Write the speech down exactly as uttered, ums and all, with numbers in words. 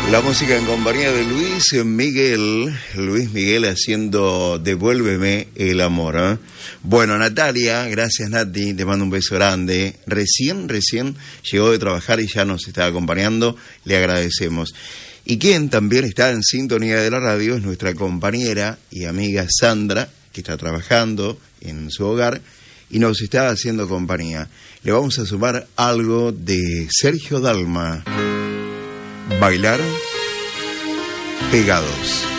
La música en compañía de Luis Miguel, Luis Miguel haciendo Devuélveme el amor, ¿eh? Bueno, Natalia, gracias Nati, te mando un beso grande. Recién, recién llegó de trabajar y ya nos está acompañando, le agradecemos. Y quien también está en sintonía de la radio es nuestra compañera y amiga Sandra, que está trabajando en su hogar y nos está haciendo compañía. Le vamos a sumar algo de Sergio Dalma. Bailar pegados.